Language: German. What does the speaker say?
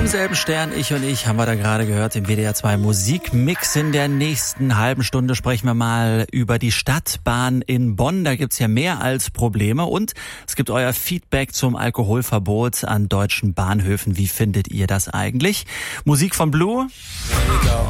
Vom selben Stern, ich und ich, haben wir da gerade gehört im WDR 2 Musikmix. In der nächsten halben Stunde sprechen wir mal über die Stadtbahn in Bonn. Da gibt's ja mehr als Probleme und es gibt euer Feedback zum Alkoholverbot an deutschen Bahnhöfen. Wie findet ihr das eigentlich? Musik von Blue.